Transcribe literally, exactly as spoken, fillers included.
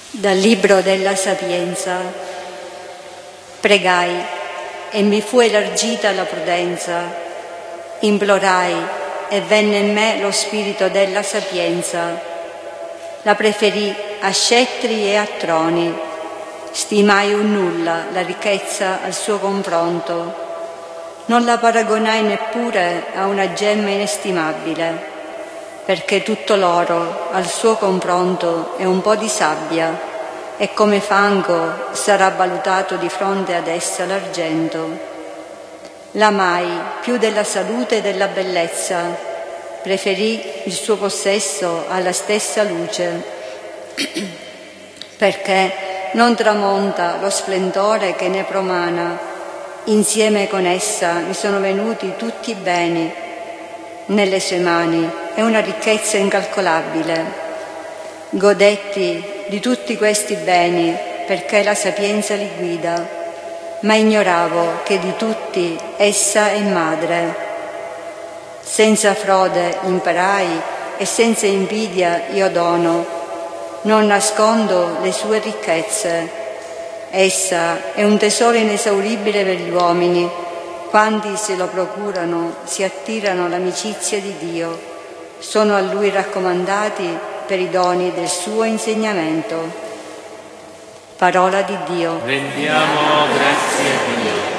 Dal libro della Sapienza. Pregai e mi fu elargita la prudenza, implorai e venne in me lo spirito della sapienza. La preferì a scettri e a troni, stimai un nulla la ricchezza al suo confronto, non la paragonai neppure a una gemma inestimabile, perché tutto l'oro al suo confronto è un po' di sabbia e come fango sarà valutato di fronte ad essa l'argento. L'amai più della salute e della bellezza, preferì il suo possesso alla stessa luce, perché non tramonta lo splendore che ne promana. Insieme con essa mi sono venuti tutti i beni. Nelle sue mani è una ricchezza incalcolabile. Godetti di tutti questi beni perché la sapienza li guida, ma ignoravo che di tutti essa è madre. Senza frode imparai e senza invidia io dono, non nascondo le sue ricchezze. Essa è un tesoro inesauribile per gli uomini. Quanti se lo procurano si attirano l'amicizia di Dio, sono a Lui raccomandati per i doni del suo insegnamento. Parola di Dio. Rendiamo grazie a Dio.